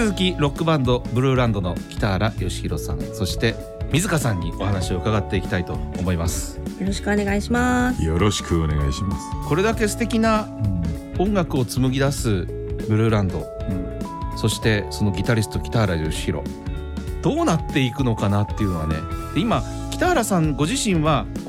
続きロックバンドブルーランドの北原義弘さん、そして水香さんにお話を伺っていきたいと思います。 よろしくお願いします。 よろしくお願いします。 これだけ素敵な音楽を紡ぎ出すブルーランド、そしてそのギタリスト北原義弘、どうなっていくのかなっていうのはね、今北原さんご自身は